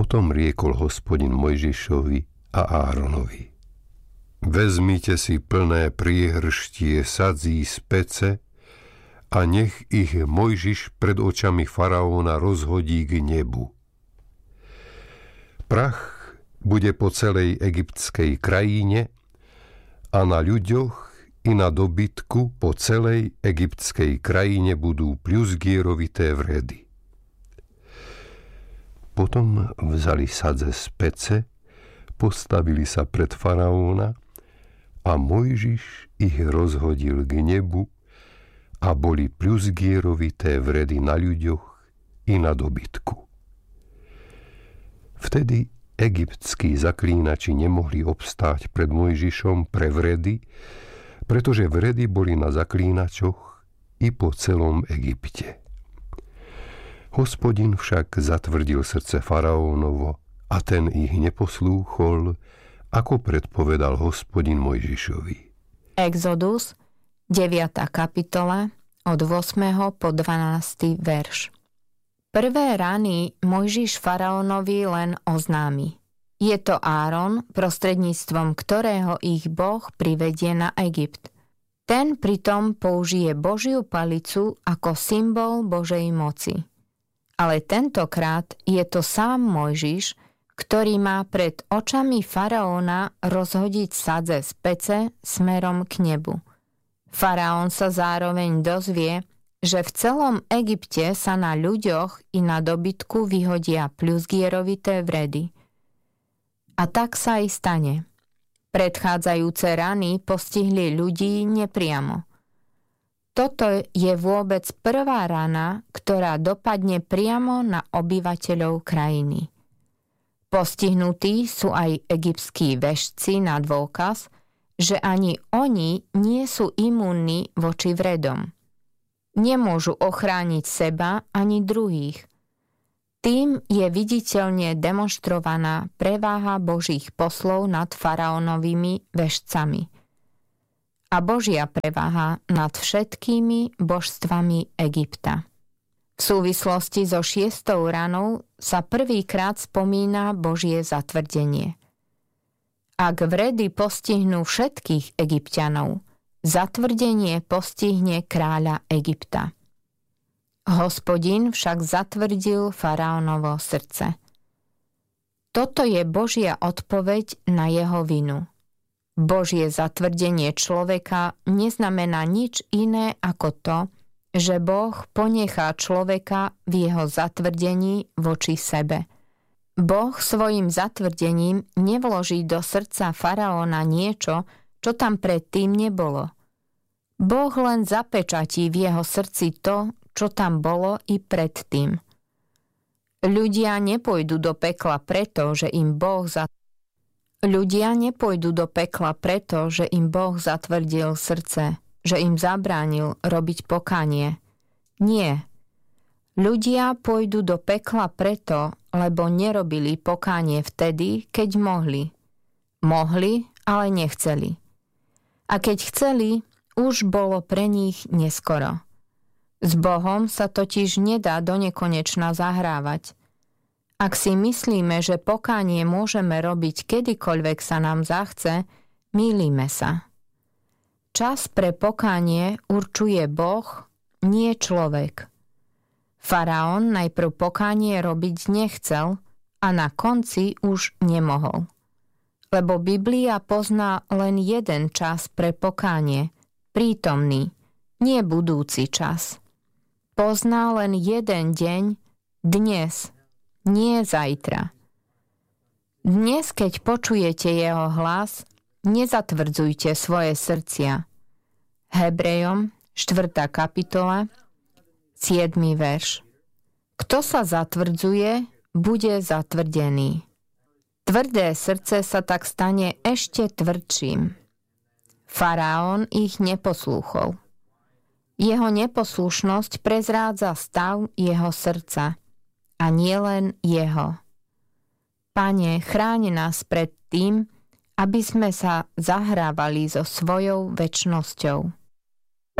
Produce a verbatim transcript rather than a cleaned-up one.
Potom riekol Hospodin Mojžišovi a Áronovi: Vezmite si plné priehrštie sadzí z pece a nech ich Mojžiš pred očami faraóna rozhodí k nebu. Prach bude po celej egyptskej krajine a na ľuďoch i na dobytku po celej egyptskej krajine budú pľuzgierovité vredy. Potom vzali sadze z pece, postavili sa pred faraóna a Mojžiš ich rozhodil k nebu a boli pľuzgierovité vredy na ľuďoch i na dobytku. Vtedy egyptskí zaklínači nemohli obstáť pred Mojžišom pre vredy, pretože vredy boli na zaklínačoch i po celom Egypte. Hospodin však zatvrdil srdce faraónovo a ten ich neposlúchol, ako predpovedal Hospodin Mojžišovi. Exodus, deviata kapitola, od ôsmeho po dvanásty verš. Prvé rany Mojžiš faraónovi len oznámi. Je to Áron, prostredníctvom ktorého ich Boh privedie na Egypt. Ten pritom použije Božiu palicu ako symbol Božej moci. Ale tentokrát je to sám Mojžiš, ktorý má pred očami faraóna rozhodiť sadze z pece smerom k nebu. Faraón sa zároveň dozvie, že v celom Egypte sa na ľuďoch i na dobytku vyhodia pľuzgierovité vredy. A tak sa aj stane. Predchádzajúce rany postihli ľudí nepriamo. Toto je vôbec prvá rana, ktorá dopadne priamo na obyvateľov krajiny. Postihnutí sú aj egyptskí vešci na dôkaz, že ani oni nie sú imúnni voči vredom. Nemôžu ochrániť seba ani druhých. Tým je viditeľne demonštrovaná preváha Božích poslov nad faraónovými vešcami a Božia preváha nad všetkými božstvami Egypta. V súvislosti so šiestou ranou sa prvýkrát spomína Božie zatvrdenie. Ak vredy postihnú všetkých Egypťanov, zatvrdenie postihne kráľa Egypta. Hospodin však zatvrdil faraónovo srdce. Toto je Božia odpoveď na jeho vinu. Božie zatvrdenie človeka neznamená nič iné ako to, že Boh ponechá človeka v jeho zatvrdení voči sebe. Boh svojim zatvrdením nevloží do srdca faraóna niečo, čo tam predtým nebolo. Boh len zapečatí v jeho srdci to, čo tam bolo i predtým. Ľudia nepôjdu do pekla preto, že im Boh zatvrdil. Ľudia nepôjdu do pekla preto, že im Boh zatvrdil srdce, že im zabránil robiť pokánie. Nie. Ľudia pôjdu do pekla preto, lebo nerobili pokánie vtedy, keď mohli. Mohli, ale nechceli. A keď chceli, už bolo pre nich neskoro. S Bohom sa totiž nedá donekonečna zahrávať. Ak si myslíme, že pokánie môžeme robiť kedykoľvek sa nám zachce, mýlime sa. Čas pre pokánie určuje Boh, nie človek. Faraón najprv pokánie robiť nechcel a na konci už nemohol. Lebo Biblia pozná len jeden čas pre pokánie, prítomný, nie budúci čas. Pozná len jeden deň, dnes, nie zajtra. Dnes, keď počujete jeho hlas, nezatvrdzujte svoje srdcia. Hebrejom, štvrtá kapitola, siedmy verš. Kto sa zatvrdzuje, bude zatvrdený. Tvrdé srdce sa tak stane ešte tvrdším. Faraón ich neposlúchol. Jeho neposlušnosť prezrádza stav jeho srdca. A nie len jeho. Pane, chráň nás pred tým, aby sme sa zahrávali so svojou večnosťou.